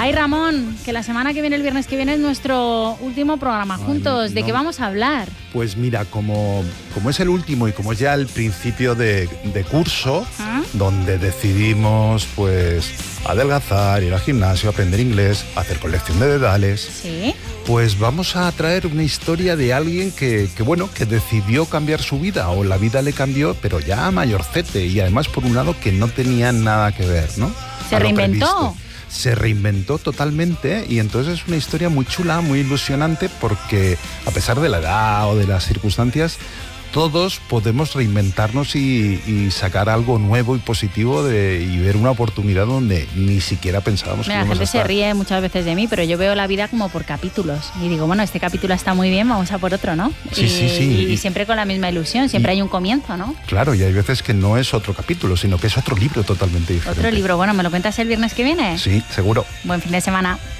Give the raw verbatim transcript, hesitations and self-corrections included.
Ay, Ramón, que la semana que viene, el viernes que viene, es nuestro último programa juntos. Ay, no. ¿De qué vamos a hablar? Pues mira, como, como es el último y como es ya el principio de, de curso, ¿Ah? donde decidimos pues adelgazar, ir al gimnasio, aprender inglés, hacer colección de dedales, ¿Sí? pues vamos a traer una historia de alguien que, que, bueno, que decidió cambiar su vida, o la vida le cambió, pero ya mayorcete, y además por un lado que no tenía nada que ver, ¿no? Se reinventó. Se reinventó totalmente, y entonces es una historia muy chula, muy ilusionante, porque a pesar de la edad o de las circunstancias, todos podemos reinventarnos y, y sacar algo nuevo y positivo de, y ver una oportunidad donde ni siquiera pensábamos Mira, que íbamos a estar. La gente se ríe muchas veces de mí, pero yo veo la vida como por capítulos y digo, bueno, este capítulo está muy bien, vamos a por otro, ¿no? Sí, y, sí, sí. Y, y siempre con la misma ilusión, siempre y, hay un comienzo, ¿no? Claro, y hay veces que no es otro capítulo, sino que es otro libro totalmente diferente. Otro libro, bueno, ¿me lo cuentas el viernes que viene? Sí, seguro. Buen fin de semana.